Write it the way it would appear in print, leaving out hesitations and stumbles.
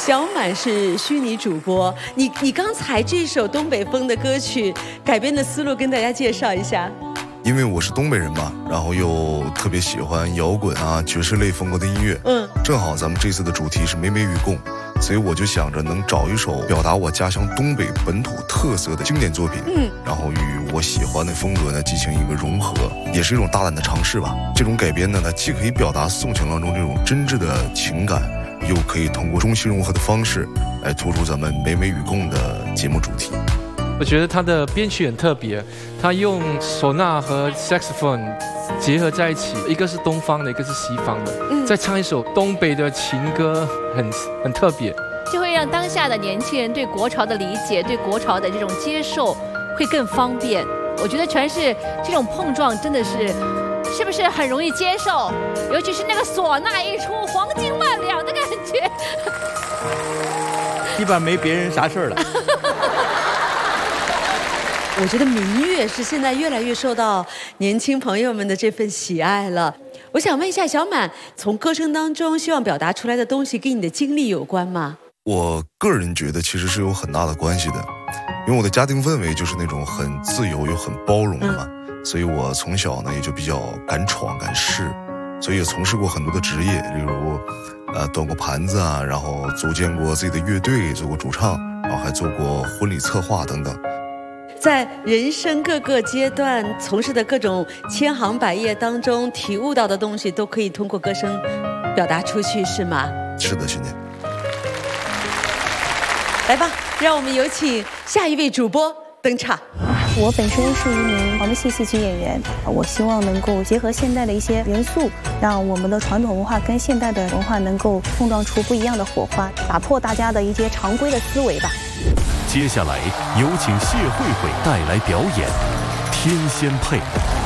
小满是虚拟主播，你刚才这首东北风的歌曲改编的思路跟大家介绍一下。 因为我是东北人嘛，然后又特别喜欢摇滚啊、爵士类风格的音乐，正好咱们这次的主题是美美与共，所以我就想着能找一首表达我家乡东北本土特色的经典作品，然后与我喜欢的风格呢进行一个融合，也是一种大胆的尝试吧。这种改编呢，它既可以表达宋强当中这种真挚的情感，又可以通过中西融合的方式来突出咱们美美与共的节目主题。 我觉得它的编曲很特别，它用唢呐和 saxophone 结合在一起，一个是东方的，一个是西方的，再唱一首东北的情歌，很特别， 就会让当下的年轻人对国潮的理解，对国潮的这种接受会更方便。我觉得全是这种碰撞，真的是不是很容易接受？尤其是那个唢呐一出，黄金万两的感觉， 基本上没别人啥事儿了。 我觉得民乐是现在越来越受到年轻朋友们的这份喜爱了。我想问一下小满，从歌声当中希望表达出来的东西跟你的经历有关吗？ 我个人觉得其实是有很大的关系的，因为我的家庭氛围就是那种很自由又很包容的嘛，所以我从小呢也就比较敢闯敢试，所以也从事过很多的职业，例如端过盘子啊，然后组建过自己的乐队，做过主唱，然后还做过婚礼策划等等。 在人生各个阶段从事的各种千行百业当中，体悟到的东西都可以通过歌声表达出去，是吗？ 是的，欣姐。 来吧，让我们有请下一位主播登场。 我本身是一名黄梅戏戏曲演员，我希望能够结合现代的一些元素，让我们的传统文化跟现代的文化能够碰撞出不一样的火花，打破大家的一些常规的思维吧。 接下来有请谢慧慧带来表演《天仙配》。